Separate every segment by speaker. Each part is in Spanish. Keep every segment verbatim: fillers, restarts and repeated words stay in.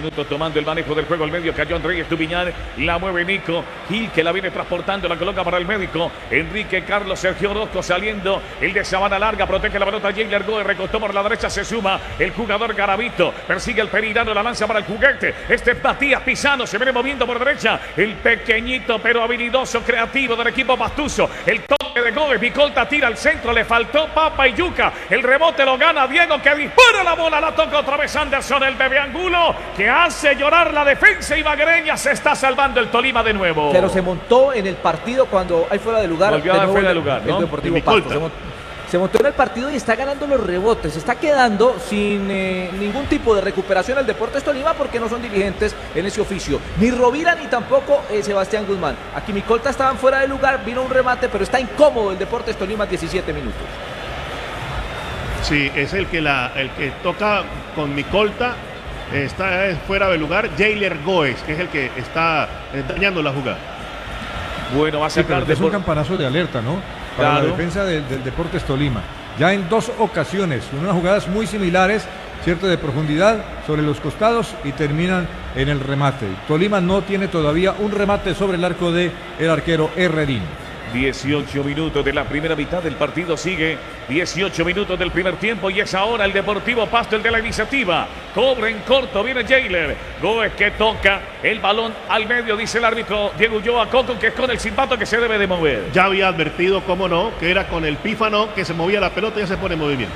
Speaker 1: minutos tomando el manejo del juego. El medio cayó Andrés Estupiñán. La mueve Nico Gil, que la viene transportando. La coloca para el médico. Enrique Carlos Sergio Orozco saliendo. El de Sabana Larga. Protege la pelota. Jailer Goe recostó por la derecha. Se suma el jugador Garavito. Persigue el Perirano. La lanza para el juguete. Este es Matías Pisano. Se viene moviendo por derecha. El pequeñito pero habilidoso creativo del equipo pastuso. El toque de Goe. Micolta tira al centro. Le faltó papa y yuca. El rebote lo gana Diego, que dispara la bola. La toca otra vez Anderson, el bebé Angulo, que hace llorar la defensa ibaguereña. Se está salvando el Tolima de nuevo.
Speaker 2: Pero se montó en el partido cuando hay fuera de lugar.
Speaker 1: Volvió
Speaker 2: de
Speaker 1: a
Speaker 2: nuevo
Speaker 1: fuera de
Speaker 2: el,
Speaker 1: lugar, ¿no?
Speaker 2: El Deportivo Pasto. Se montó, se montó en el partido y está ganando los rebotes. Está quedando sin eh, ningún tipo de recuperación el Deportes Tolima, porque no son dirigentes en ese oficio. Ni Rovira ni tampoco eh, Sebastián Guzmán. Aquí Micolta estaban fuera de lugar. Vino un remate, pero está incómodo el Deportes Tolima. diecisiete minutos.
Speaker 3: Sí, es el que, la, el que toca con Micolta. Está fuera de lugar Jailer Goes, que es el que está eh, dañando la jugada.
Speaker 1: Bueno, va a ser
Speaker 4: sí, pero es un campanazo de alerta, ¿no? Para claro. La defensa de, del Deportes Tolima. Ya en dos ocasiones, en unas jugadas muy similares, cierto, de profundidad sobre los costados, y terminan en el remate. Tolima no tiene todavía un remate sobre el arco de el arquero Herrerín.
Speaker 1: dieciocho minutos de la primera mitad del partido. Sigue dieciocho minutos del primer tiempo y es ahora el Deportivo Pasto el de la iniciativa. Cobra en corto, viene Jailer Goes, que toca el balón al medio, dice el árbitro Diego Ulloa Coco, que es con el silbato que se debe de mover.
Speaker 3: Ya había advertido, cómo no, que era con el pífano que se movía la pelota y ya se pone en movimiento.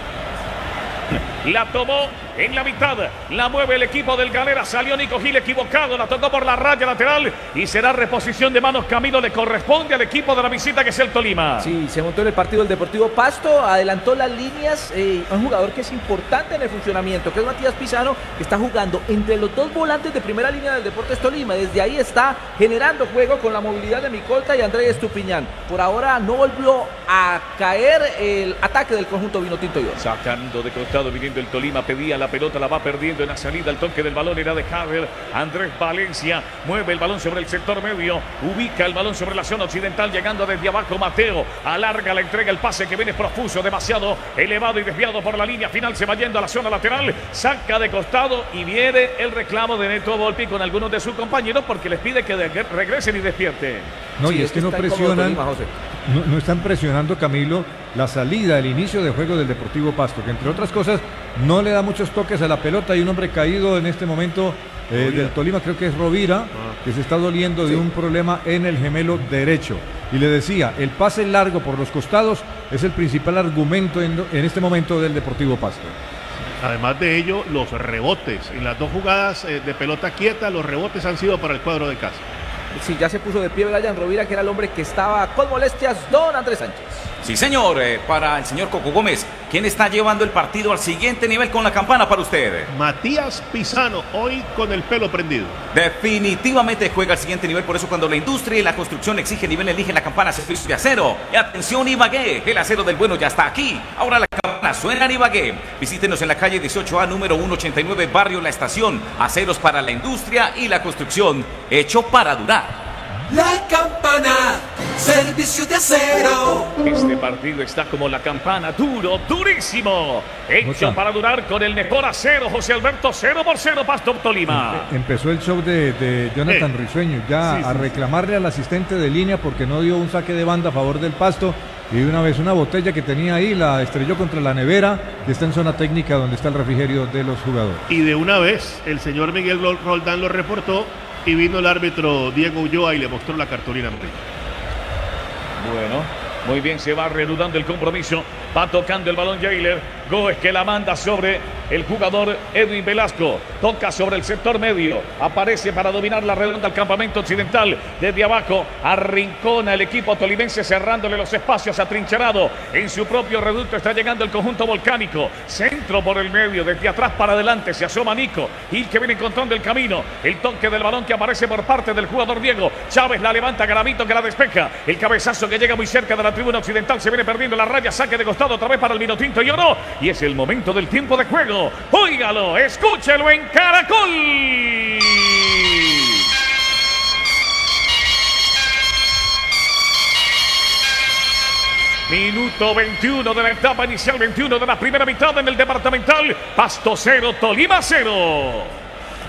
Speaker 1: La tomó en la mitad, la mueve el equipo del Galera. Salió Nico Gil equivocado, la tocó por la raya lateral y será reposición de manos. Camilo, le corresponde al equipo de la visita, que es el Tolima.
Speaker 2: Sí, se montó en el partido el Deportivo Pasto, adelantó las líneas. Eh, un jugador que es importante en el funcionamiento, que es Matías Pisano, que está jugando entre los dos volantes de primera línea del Deportes Tolima. Desde ahí está generando juego con la movilidad de Micolta y Andrés Estupiñán. Por ahora no volvió a caer el ataque del conjunto vinotinto y oro.
Speaker 1: Sacando de costado, viniendo el Tolima, pedía la pelota, la va perdiendo en la salida. El toque del balón era de Haver. Andrés Valencia mueve el balón sobre el sector medio, ubica el balón sobre la zona occidental, llegando desde abajo Mateo, alarga la entrega, el pase que viene profuso, demasiado elevado y desviado por la línea final. Se va yendo a la zona lateral, saca de costado y viene el reclamo de Neto Volpi con algunos de sus compañeros, porque les pide que de regresen y despierten.
Speaker 4: No,
Speaker 2: sí,
Speaker 4: y es,
Speaker 2: es
Speaker 4: que, que no presionan, Tolima, no, no están presionando, Camilo, la salida, el inicio de juego del Deportivo Pasto, que entre otras cosas no le da muchos toques a la pelota. Hay un hombre caído en este momento eh, del Tolima, creo que es Rovira, ah. que se está doliendo sí. de un problema en el gemelo derecho. Y le decía, el pase largo por los costados es el principal argumento en, en este momento del Deportivo Pasto.
Speaker 3: Además de ello, los rebotes. En las dos jugadas eh, de pelota quieta, los rebotes han sido para el cuadro de casa.
Speaker 2: Sí, ya se puso de pie Brian Rovira, que era el hombre que estaba con molestias, don Andrés Sánchez.
Speaker 5: Sí, señor, eh, para el señor Coco Gómez, ¿quién está llevando el partido al siguiente nivel con la campana para usted?
Speaker 3: Matías Pisano, hoy con el pelo prendido.
Speaker 5: Definitivamente juega al siguiente nivel, por eso cuando la industria y la construcción exige nivel, elige la campana servicio de acero. Y atención, Ibagué, el acero del bueno ya está aquí. Ahora la campana suena en Ibagué. Visítenos en la calle dieciocho A, número ciento ochenta y nueve, barrio La Estación. Aceros para la industria y la construcción, hecho para durar.
Speaker 6: La campana, servicio de acero.
Speaker 1: Este partido está como la campana, duro, durísimo. Hecho para durar con el mejor acero, José Alberto. Cero por cero, Pasto Tolima.
Speaker 4: Empezó el show de, de Jonathan eh. Risueño ya sí, sí, a reclamarle sí. al asistente de línea porque no dio un saque de banda a favor del Pasto. Y de una vez una botella que tenía ahí la estrelló contra la nevera, que está en zona técnica donde está el refrigerio de los jugadores.
Speaker 3: Y de una vez el señor Miguel Roldán lo reportó. Y vino el árbitro Diego Ulloa y le mostró la cartulina amarilla.
Speaker 1: Bueno, muy bien, se va reanudando el compromiso. Va tocando el balón Jailer Goes, que la manda sobre el jugador Edwin Velasco. Toca sobre el sector medio. Aparece para dominar la redonda al campamento occidental. Desde abajo arrincona el equipo tolimense, cerrándole los espacios, atrincherado en su propio reducto. Está llegando el conjunto volcánico. Centro por el medio, desde atrás para adelante. Se asoma Nico Gil, que viene encontrando el camino. El toque del balón que aparece por parte del jugador Diego Chávez. La levanta Garavito, que la despeja. El cabezazo que llega muy cerca de la tribuna occidental. Se viene perdiendo la raya. Saque de costado otra vez para el vinotinto y oro. Y es el momento del tiempo de juego. Óigalo, escúchelo en Caracol. Minuto veintiuno de la etapa inicial, veintiuno de la primera mitad en el departamental. Pasto cero, Tolima cero.